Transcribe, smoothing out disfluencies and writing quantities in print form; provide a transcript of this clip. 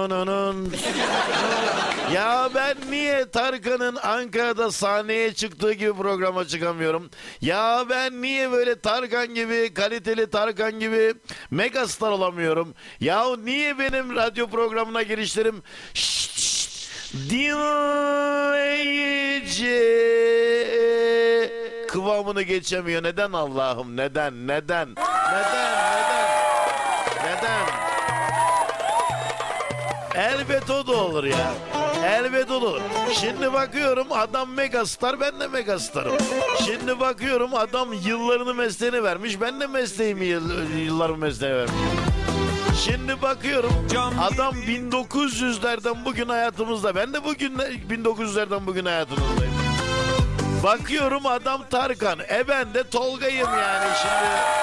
Ya ben niye Tarkan'ın Ankara'da sahneye çıktığı gibi programa çıkamıyorum? Ya ben niye böyle Tarkan gibi, kaliteli Tarkan gibi megastar olamıyorum? Ya niye benim radyo programına girişlerim dinleyici kıvamını geçemiyor? Neden Allah'ım? Neden? Neden? Elbet o da olur ya. Elbet olur. Şimdi bakıyorum adam megastar, ben de megastarım. Şimdi bakıyorum adam yıllarını mesleğine vermiş, ben de mesleğimi yıllarımı mesleğine vermiş. Şimdi bakıyorum adam 1900'lerden bugün hayatımızda, ben de bugün 1900'lerden bugün hayatımızdayım. Bakıyorum adam Tarkan, ben de Tolga'yım yani şimdi.